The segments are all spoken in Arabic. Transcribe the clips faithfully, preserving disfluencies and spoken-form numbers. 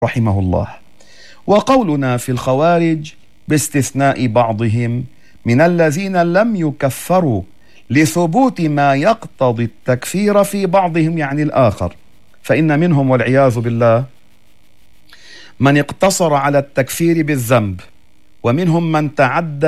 رحمه الله. وقولنا في الخوارج باستثناء بعضهم من الذين لم يكفروا لثبوت ما يقتضي التكفير في بعضهم يعني الآخر، فإن منهم والعياذ بالله من اقتصر على التكفير بالذنب، ومنهم من تعدى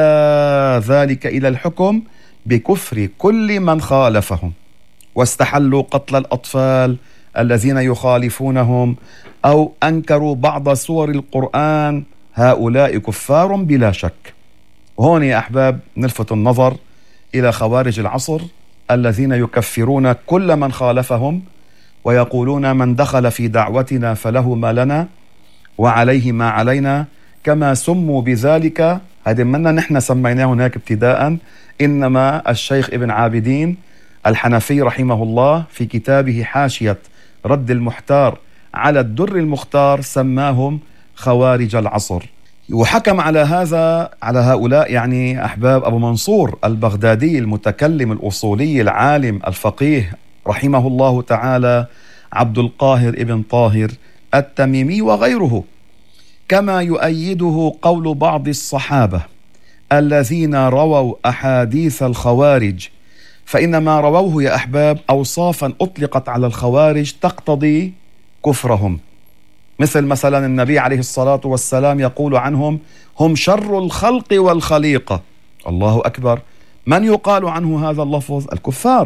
ذلك إلى الحكم بكفر كل من خالفهم، واستحلوا قتل الأطفال الذين يخالفونهم أو أنكروا بعض سور القرآن، هؤلاء كفار بلا شك. وهون يا أحباب نلفت النظر إلى خوارج العصر الذين يكفرون كل من خالفهم، ويقولون من دخل في دعوتنا فله ما لنا وعليه ما علينا، كما سموا بذلك. هذا منا نحن سميناه هناك ابتداء، إنما الشيخ ابن عابدين الحنفي رحمه الله في كتابه حاشية رد المحتار على الدر المختار سماهم خوارج العصر. وحكم على هذا على هؤلاء يعني أحباب أبو منصور البغدادي المتكلم الأصولي العالم الفقيه رحمه الله تعالى، عبد القاهر ابن طاهر التميمي وغيره، كما يؤيده قول بعض الصحابة الذين رووا أحاديث الخوارج، فإنما رووه يا أحباب أوصافا أطلقت على الخوارج تقتضي كفرهم، مثل مثلا النبي عليه الصلاة والسلام يقول عنهم هم شر الخلق والخليقة. الله أكبر، من يقال عنه هذا اللفظ؟ الكفار.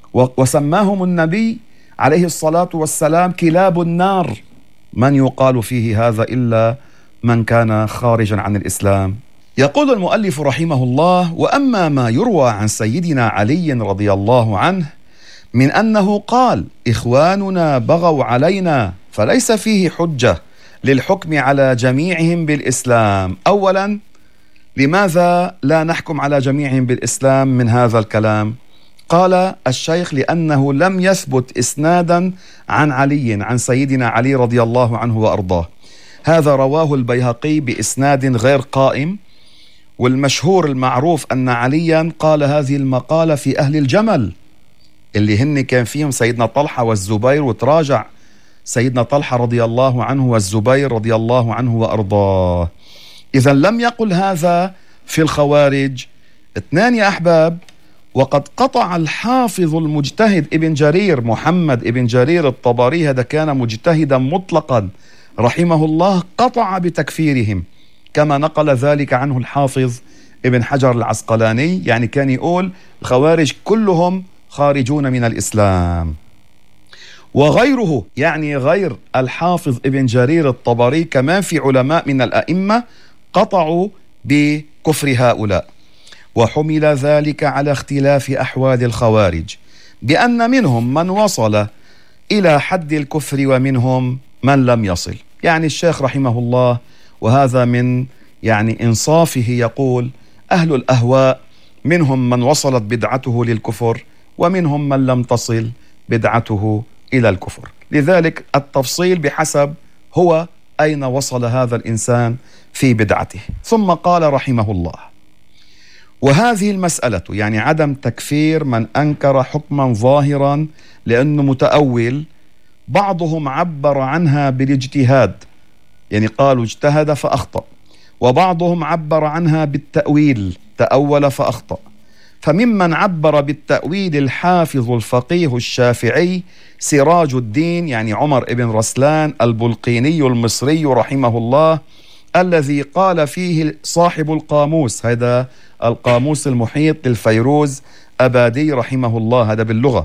وسماهم النبي عليه الصلاة والسلام كلاب النار، من يقال فيه هذا إلا من كان خارجا عن الإسلام. يقول المؤلف رحمه الله: وأما ما يروى عن سيدنا علي رضي الله عنه من أنه قال إخواننا بغوا علينا، فليس فيه حجة للحكم على جميعهم بالإسلام. أولا، لماذا لا نحكم على جميعهم بالإسلام من هذا الكلام؟ قال الشيخ: لأنه لم يثبت إسنادا عن علي عن سيدنا علي رضي الله عنه وأرضاه، هذا رواه البيهقي بإسناد غير قائم، والمشهور المعروف أن عليا قال هذه المقالة في أهل الجمل اللي هن كان فيهم سيدنا طلحة والزبير، وتراجع سيدنا طلحة رضي الله عنه والزبير رضي الله عنه وأرضاه. إذن لم يقل هذا في الخوارج. اثنان يا أحباب، وقد قطع الحافظ المجتهد ابن جرير محمد ابن جرير الطبري، هذا كان مجتهدا مطلقا رحمه الله، قطع بتكفيرهم، كما نقل ذلك عنه الحافظ ابن حجر العسقلاني، يعني كان يقول الخوارج كلهم خارجون من الإسلام. وغيره يعني غير الحافظ ابن جرير الطبري كمان في علماء من الأئمة قطعوا بكفر هؤلاء، وحمل ذلك على اختلاف أحوال الخوارج، بأن منهم من وصل إلى حد الكفر ومنهم من لم يصل. يعني الشيخ رحمه الله وهذا من يعني إنصافه يقول أهل الأهواء منهم من وصلت بدعته للكفر ومنهم من لم تصل بدعته إلى الكفر، لذلك التفصيل بحسب هو أين وصل هذا الإنسان في بدعته. ثم قال رحمه الله: وهذه المسألة يعني عدم تكفير من أنكر حكما ظاهرا لأنه متأول، بعضهم عبر عنها بالاجتهاد، يعني قالوا اجتهد فأخطأ، وبعضهم عبر عنها بالتأويل، تأول فأخطأ. فممن عبر بالتأويل الحافظ الفقيه الشافعي سراج الدين يعني عمر ابن رسلان البلقيني المصري رحمه الله، الذي قال فيه صاحب القاموس، هذا القاموس المحيط للفيروز أبادي رحمه الله، هذا باللغة،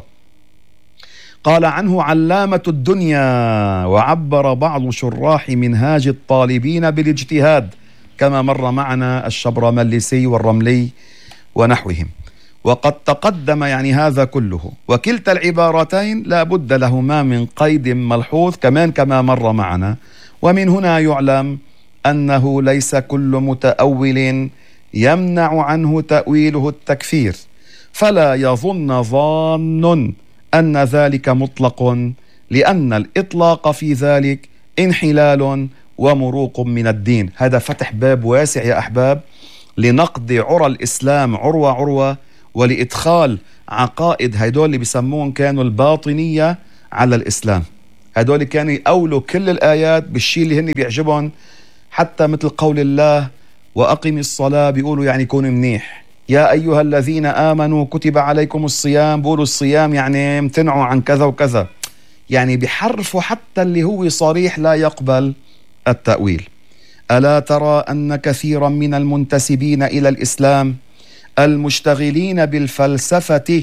قال عنه علامة الدنيا. وعبر بعض شراح منهاج الطالبين بالاجتهاد، كما مر معنا الشبرملسي والرملي ونحوهم، وقد تقدم يعني هذا كله. وكلتا العبارتين لا بد لهما من قيد ملحوظ كمان كما مر معنا. ومن هنا يعلم أنه ليس كل متأول يمنع عنه تأويله التكفير، فلا يظن ظان أن ذلك مطلق، لأن الإطلاق في ذلك انحلال ومروق من الدين. هذا فتح باب واسع يا أحباب لنقد عرى الإسلام عروة عروة، ولإدخال عقائد هيدول اللي بيسمون كانوا الباطنية على الإسلام. هدول كانوا يأولوا كل الآيات بالشيء اللي هن بيعجبهم، حتى مثل قول الله وأقم الصلاة بيقولوا يعني كونوا منيح. يا أيها الذين آمنوا كتب عليكم الصيام، بيقولوا الصيام يعني امتنعوا عن كذا وكذا، يعني بيحرفوا حتى اللي هو صريح لا يقبل التأويل. ألا ترى أن كثيرا من المنتسبين إلى الإسلام المشتغلين بالفلسفة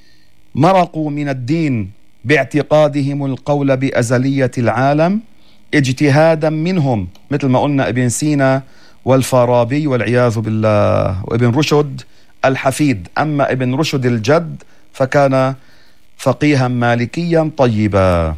مرقوا من الدين باعتقادهم القول بأزلية العالم اجتهادا منهم، مثل ما قلنا ابن سينا والفارابي والعياذ بالله، وابن رشد الحفيد. أما ابن رشد الجد فكان فقيها مالكيا طيبا.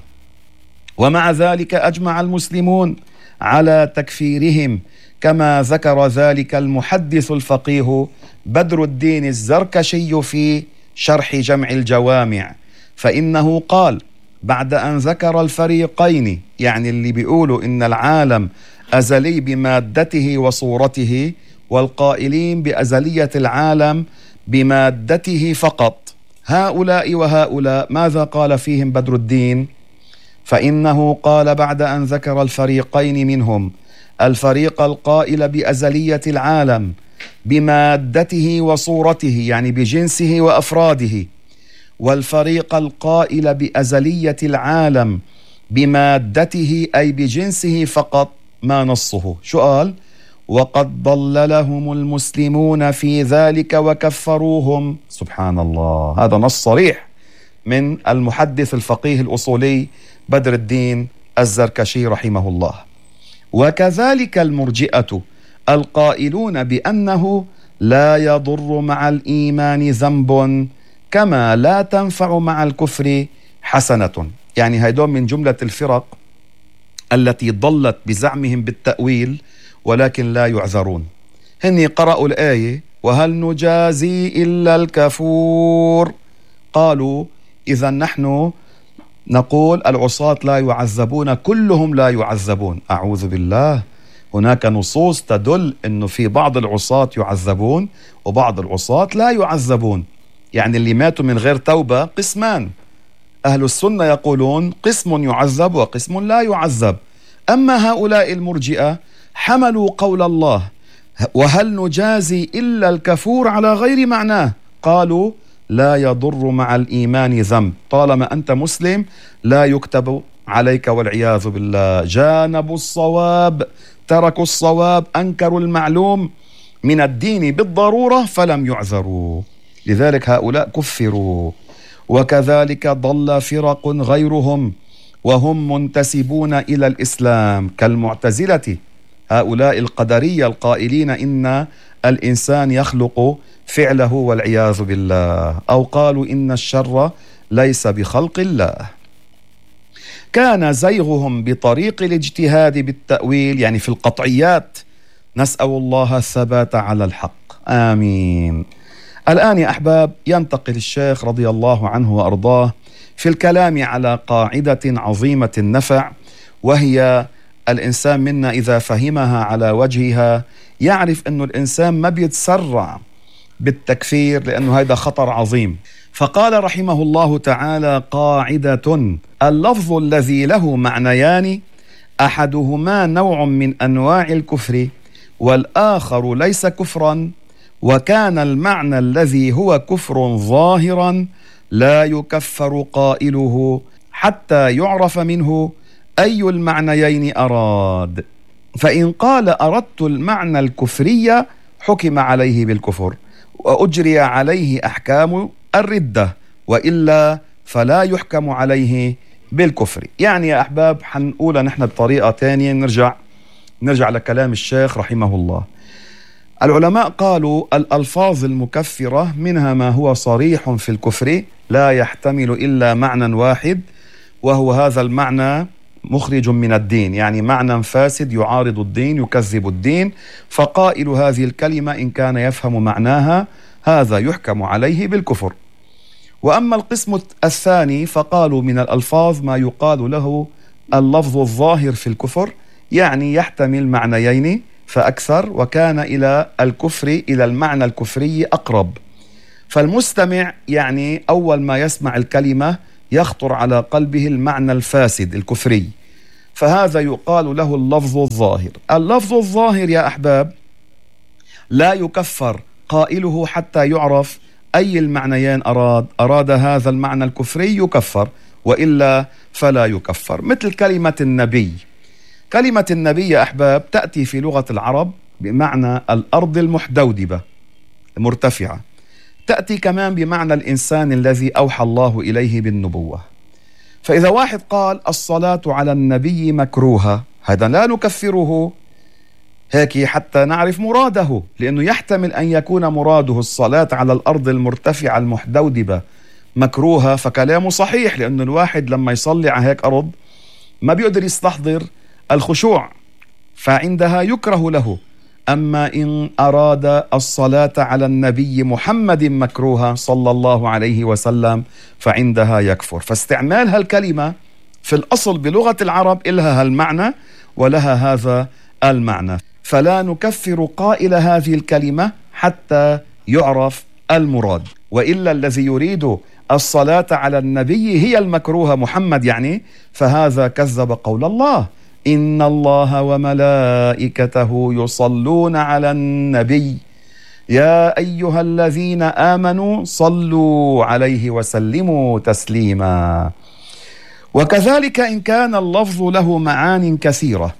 ومع ذلك أجمع المسلمون على تكفيرهم، كما ذكر ذلك المحدث الفقيه بدر الدين الزركشي في شرح جمع الجوامع، فإنه قال بعد أن ذكر الفريقين، يعني اللي بيقولوا إن العالم أزلي بمادته وصورته، والقائلين بأزلية العالم بمادته فقط، هؤلاء وهؤلاء ماذا قال فيهم بدر الدين؟ فإنه قال بعد أن ذكر الفريقين منهم، الفريق القائل بأزلية العالم بمادته وصورته يعني بجنسه وأفراده، والفريق القائل بأزلية العالم بمادته أي بجنسه فقط، ما نصه شو قال؟ وقد ضللهم المسلمون في ذلك وكفروهم. سبحان الله، هذا نص صريح من المحدث الفقيه الأصولي بدر الدين الزركشي رحمه الله. وكذلك المرجئة القائلون بأنه لا يضر مع الإيمان ذنب كما لا تنفع مع الكفر حسنة، يعني هيدول من جملة الفرق التي ضلت بزعمهم بالتأويل ولكن لا يعذرون. هني قرأوا الآية وهل نجازي إلا الكفور، قالوا إذا نحن نقول العصاة لا يعذبون، كلهم لا يعذبون. أعوذ بالله، هناك نصوص تدل أنه في بعض العصاة يعذبون وبعض العصاة لا يعذبون، يعني اللي ماتوا من غير توبة قسمان، أهل السنة يقولون قسم يعذب وقسم لا يعذب. أما هؤلاء المرجئة حملوا قول الله وهل نجازي إلا الكفور على غير معناه، قالوا لا يضر مع الإيمان ذنب، طالما أنت مسلم لا يكتب عليك والعياذ بالله. جانبوا الصواب، تركوا الصواب، أنكروا المعلوم من الدين بالضرورة فلم يعذروا، لذلك هؤلاء كفروا. وكذلك ضل فرق غيرهم وهم منتسبون إلى الإسلام كالمعتزلة، هؤلاء القدرية القائلين إن الإنسان يخلق فعله والعياذ بالله، أو قالوا إن الشر ليس بخلق الله. كان زيغهم بطريق الاجتهاد بالتأويل، يعني في القطعيات، نسأل الله الثبات على الحق، آمين. الآن يا أحباب ينتقل الشيخ رضي الله عنه وأرضاه في الكلام على قاعدة عظيمة النفع، وهي الإنسان منا إذا فهمها على وجهها يعرف أنه الإنسان ما بيتسرع بالتكفير، لأنه هذا خطر عظيم. فقال رحمه الله تعالى قاعدة: اللفظ الذي له معنيان أحدهما نوع من أنواع الكفر والآخر ليس كفرا، وكان المعنى الذي هو كفر ظاهرا لا يكفر قائله حتى يعرف منه أي المعنيين أراد. فإن قال أردت المعنى الكفري حكم عليه بالكفر وأجري عليه أحكام الردة، وإلا فلا يحكم عليه بالكفر. يعني يا أحباب حنقولها نحن بطريقة تانية، نرجع نرجع لكلام الشيخ رحمه الله. العلماء قالوا الألفاظ المكفرة منها ما هو صريح في الكفر لا يحتمل إلا معنى واحد، وهو هذا المعنى مخرج من الدين، يعني معنى فاسد يعارض الدين يكذب الدين، فقائل هذه الكلمة إن كان يفهم معناها هذا يحكم عليه بالكفر. وأما القسم الثاني فقالوا من الألفاظ ما يقال له اللفظ الظاهر في الكفر، يعني يحتمل معنيين فأكثر، وكان إلى الكفر إلى المعنى الكفري أقرب. فالمستمع يعني أول ما يسمع الكلمة يخطر على قلبه المعنى الفاسد الكفري، فهذا يقال له اللفظ الظاهر. اللفظ الظاهر يا أحباب لا يكفر قائله حتى يعرف أي المعنيين أراد. أراد هذا المعنى الكفري يكفر، وإلا فلا يكفر. مثل كلمة النبي. كلمة النبي يا أحباب تأتي في لغة العرب بمعنى الأرض المحدودبة المرتفعة، تأتي كمان بمعنى الإنسان الذي أوحى الله إليه بالنبوة. فإذا واحد قال الصلاة على النبي مكروهة، هذا لا نكفره هيك حتى نعرف مراده، لأنه يحتمل أن يكون مراده الصلاة على الأرض المرتفعة المحدودبة مكروهة، فكلامه صحيح، لأنه الواحد لما يصلي على هيك أرض ما بيقدر يستحضر الخشوع، فعندها يكره له. أما إن أراد الصلاة على النبي محمد مكروهة صلى الله عليه وسلم فعندها يكفر. فاستعمال هالكلمة في الأصل بلغة العرب إلها هالمعنى ولها هذا المعنى، فلا نكفر قائل هذه الكلمة حتى يعرف المراد. وإلا الذي يريد الصلاة على النبي هي المكروهة محمد يعني، فهذا كذب قول الله: إن الله وملائكته يصلون على النبي يا أيها الذين آمنوا صلوا عليه وسلموا تسليما. وكذلك إن كان اللفظ له معان كثيرة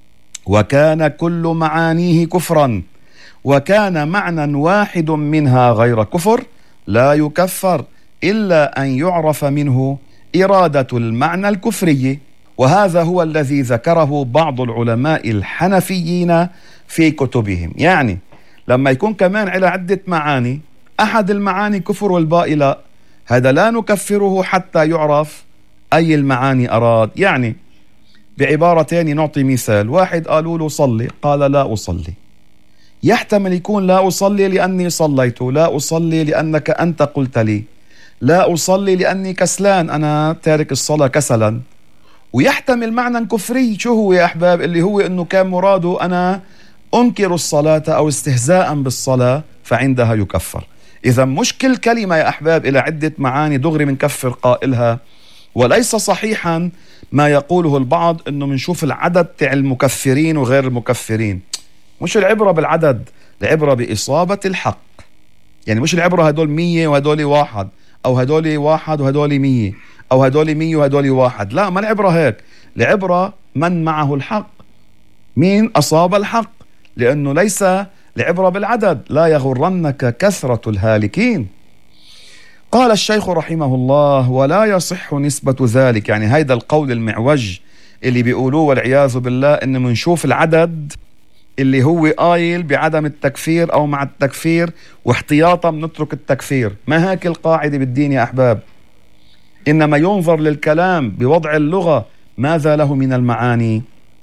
وكان كل معانيه كفرا وكان معنى واحد منها غير كفر، لا يكفر إلا أن يعرف منه إرادة المعنى الكفري. وهذا هو الذي ذكره بعض العلماء الحنفيين في كتبهم. يعني لما يكون كمان على عدة معاني، أحد المعاني كفر والباقي لا، هذا لا نكفره حتى يعرف أي المعاني أراد. يعني بعبارة تانية نعطي مثال: واحد قالوا له صلي، قال لا أصلي. يحتمل يكون لا أصلي لأني صليت، لا أصلي لأنك أنت قلت لي، لا أصلي لأني كسلان، أنا تارك الصلاة كسلا. ويحتمل معنى كفري. شو هو يا أحباب؟ اللي هو أنه كان مراده أنا أنكر الصلاة أو استهزاء بالصلاة، فعندها يكفر. إذا مش كل كلمة يا أحباب إلى عدة معاني دغري من كفر قائلها. وليس صحيحا ما يقوله البعض أنه منشوف العدد تاع المكفرين وغير المكفرين. مش العبرة بالعدد، العبرة بإصابة الحق. يعني مش العبرة هدول مية وهدول واحد، أو هدول واحد وهدول مية، أو هدول مية وهدول واحد. لا، ما العبرة هيك. العبرة من معه الحق، مين أصاب الحق، لأنه ليس العبرة بالعدد. لا يغرنك كثرة الهالكين. قال الشيخ رحمه الله: ولا يصح نسبة ذلك. يعني هيدا القول المعوج اللي بيقولوه والعياذ بالله إن منشوف العدد اللي هو قايل بعدم التكفير أو مع التكفير واحتياطا نترك التكفير. ما هيك القاعدة بالدين يا أحباب، إنما ينظر للكلام بوضع اللغة ماذا له من المعاني.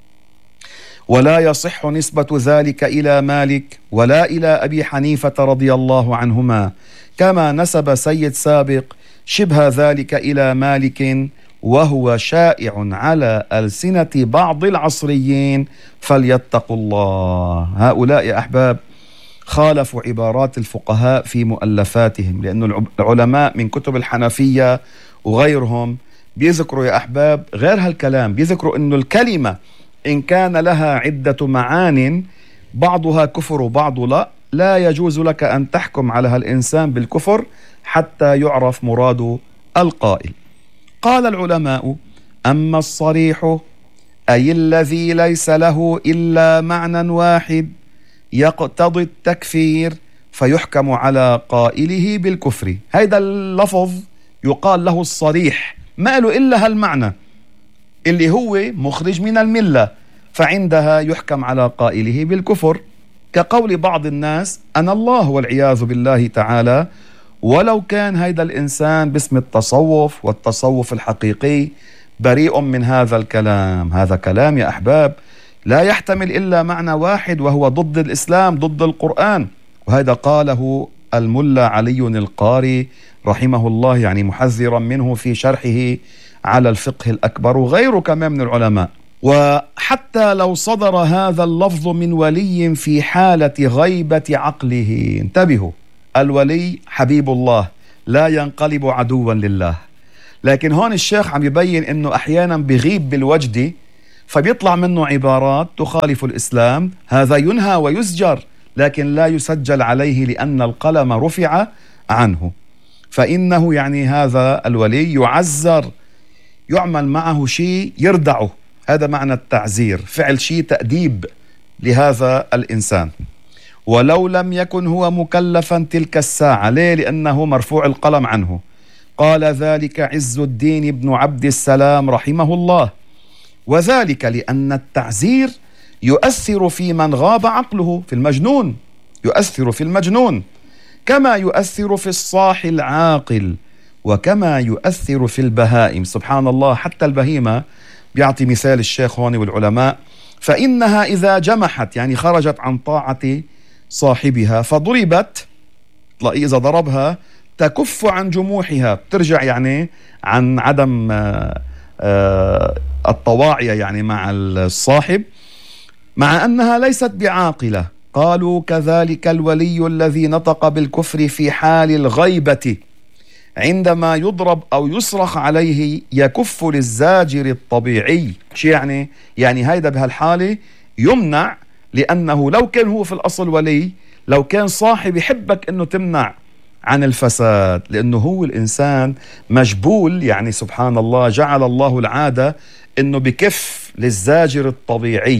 ولا يصح نسبة ذلك إلى مالك ولا إلى أبي حنيفة رضي الله عنهما، كما نسب سيد سابق شبه ذلك إلى مالك، وهو شائع على ألسنة بعض العصريين، فليتقوا الله. هؤلاء يا أحباب خالفوا عبارات الفقهاء في مؤلفاتهم، لأن العلماء من كتب الحنفية وغيرهم بيذكروا يا أحباب غير هالكلام. بيذكروا أنه الكلمة إن كان لها عدة معان بعضها كفر وبعض لا، لا يجوز لك أن تحكم على هالإنسان بالكفر حتى يعرف مراد القائل. قال العلماء: أما الصريح أي الذي ليس له إلا معنى واحد يقتضي التكفير فيحكم على قائله بالكفر. هيدا اللفظ يقال له الصريح، ما له إلا هالمعنى اللي هو مخرج من الملة، فعندها يحكم على قائله بالكفر. كقول بعض الناس أنا الله والعياذ بالله تعالى، ولو كان هيدا الإنسان باسم التصوف والتصوف الحقيقي بريء من هذا الكلام. هذا كلام يا أحباب لا يحتمل إلا معنى واحد، وهو ضد الإسلام، ضد القرآن. وهذا قاله الملا علي القاري رحمه الله، يعني محذرا منه في شرحه على الفقه الأكبر، وغيره كمان من العلماء. وحتى لو صدر هذا اللفظ من ولي في حالة غيبة عقله، انتبهوا، الولي حبيب الله لا ينقلب عدوا لله. لكن هون الشيخ عم يبين انه احيانا بغيب بالوجد فبيطلع منه عبارات تخالف الإسلام، هذا ينهى ويزجر لكن لا يسجل عليه لأن القلم رفع عنه. فإنه يعني هذا الولي يعزر، يعمل معه شيء يردعه، هذا معنى التعزير، فعل شيء تأديب لهذا الإنسان. ولو لم يكن هو مكلفا تلك الساعة، ليه؟ لأنه مرفوع القلم عنه. قال ذلك عز الدين بن عبد السلام رحمه الله، وذلك لأن التعزير يؤثر في من غاب عقله، في المجنون، يؤثر في المجنون كما يؤثر في الصاحي العاقل وكما يؤثر في البهائم. سبحان الله، حتى البهيمة بيعطي مثال الشيخ هون والعلماء، فإنها إذا جمحت يعني خرجت عن طاعة صاحبها فضربت، تلاقي إذا ضربها تكف عن جموحها، بترجع يعني عن عدم آآ آآ الطواعية يعني مع الصاحب، مع أنها ليست بعاقلة. قالوا كذلك الولي الذي نطق بالكفر في حال الغيبة عندما يضرب أو يصرخ عليه يكف للزاجر الطبيعي. شو يعني؟ يعني هيدا بهالحالة يمنع، لأنه لو كان هو في الأصل ولي، لو كان صاحب يحبك أنه تمنع عن الفساد، لأنه هو الإنسان مجبول، يعني سبحان الله جعل الله العادة أنه بكف للزاجر الطبيعي،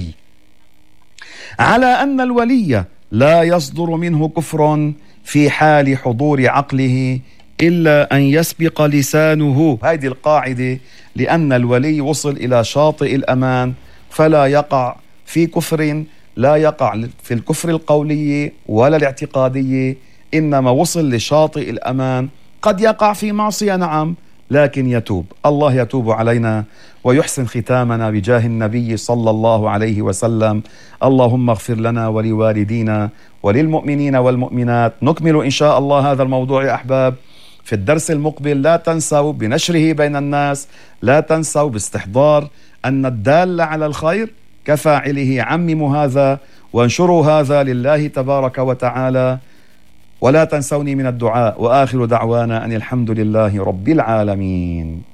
على أن الولي لا يصدر منه كفر في حال حضور عقله إلا أن يسبق لسانه. هذه القاعدة، لأن الولي وصل إلى شاطئ الأمان فلا يقع في كفر، لا يقع في الكفر القولي ولا الاعتقادي، إنما وصل لشاطئ الأمان. قد يقع في معصية نعم، لكن يتوب، الله يتوب علينا ويحسن ختامنا بجاه النبي صلى الله عليه وسلم. اللهم اغفر لنا ولوالدينا وللمؤمنين والمؤمنات. نكمل إن شاء الله هذا الموضوع يا أحباب في الدرس المقبل. لا تنسوا بنشره بين الناس، لا تنسوا باستحضار أن الدال على الخير كفاعله. عمموا هذا وانشروا هذا لله تبارك وتعالى، ولا تنسوني من الدعاء. وآخر دعوانا أن الحمد لله رب العالمين.